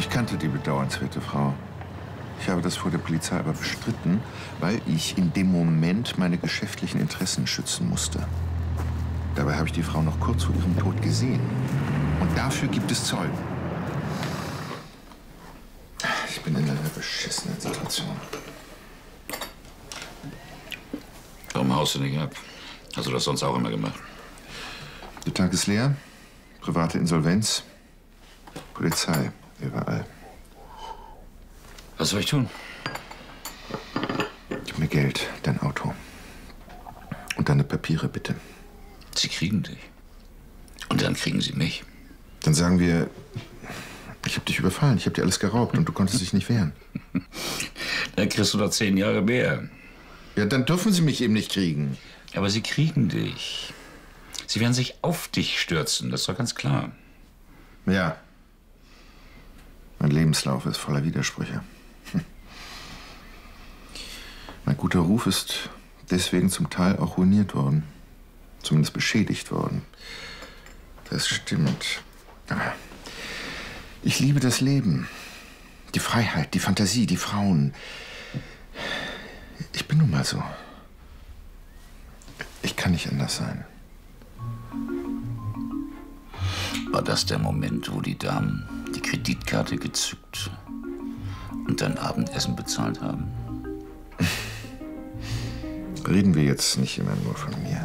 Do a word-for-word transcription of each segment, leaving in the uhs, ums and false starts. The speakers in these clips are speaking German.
Ich kannte die bedauernswerte Frau. Ich habe das vor der Polizei aber bestritten, weil ich in dem Moment meine geschäftlichen Interessen schützen musste. Dabei habe ich die Frau noch kurz vor ihrem Tod gesehen. Und dafür gibt es Zeugen. Ich bin in einer beschissenen Situation. Warum haust du nicht ab? Hast du das sonst auch immer gemacht? Der Tag ist leer. Private Insolvenz. Polizei. Überall. Was soll ich tun? Gib mir Geld, dein Auto. Und deine Papiere, bitte. Sie kriegen dich. Und dann kriegen sie mich. Dann sagen wir, ich habe dich überfallen, ich habe dir alles geraubt und du konntest dich nicht wehren. Dann kriegst du doch zehn Jahre mehr. Ja, dann dürfen sie mich eben nicht kriegen. Aber sie kriegen dich. Sie werden sich auf dich stürzen, das ist doch ganz klar. Ja. Mein Lebenslauf ist voller Widersprüche. Hm. Mein guter Ruf ist deswegen zum Teil auch ruiniert worden. Zumindest beschädigt worden. Das stimmt. Aber ich liebe das Leben. Die Freiheit, die Fantasie, die Frauen. Ich bin nun mal so. Ich kann nicht anders sein. War das der Moment, wo die Damen die Kreditkarte gezückt und dein Abendessen bezahlt haben? Reden wir jetzt nicht immer nur von mir.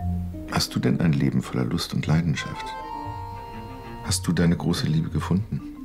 Hast du denn ein Leben voller Lust und Leidenschaft? Hast du deine große Liebe gefunden?